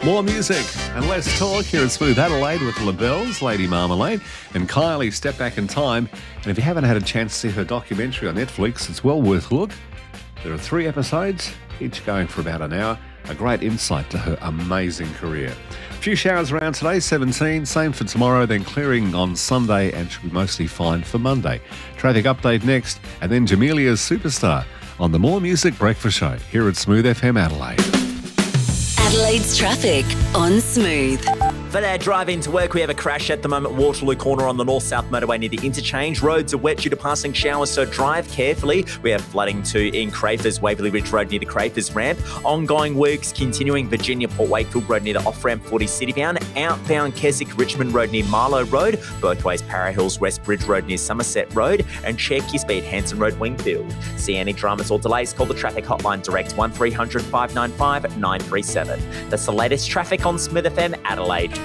More music and less talk here at Smooth Adelaide with LaBelle's Lady Marmalade and Kylie Step Back in Time. And if you haven't had a chance to see her documentary on Netflix, it's well worth a look. There are 3 episodes, each going for about an hour. A great insight to her amazing career. A few showers around today, 17. Same for tomorrow, then clearing on Sunday and should be mostly fine for Monday. Traffic update next, and then Jamelia's Superstar on the More Music Breakfast Show here at Smooth FM Adelaide. Adelaide's traffic on Smooth. For that drive into work, we have a crash at the moment, Waterloo Corner on the north-south motorway near the interchange. Roads are wet due to passing showers, so drive carefully. We have flooding too in Crafers, Waverley Ridge Road near the Crafers ramp. Ongoing works continuing Virginia Port Wakefield Road near the off-ramp 40 Citybound. Outbound Keswick Richmond Road near Marlow Road. Both ways Para Hills West Bridge Road near Somerset Road. And check your speed, Hanson Road Wingfield. See any dramas or delays, call the traffic hotline direct 1300 595 937. That's the latest traffic on Smooth FM Adelaide.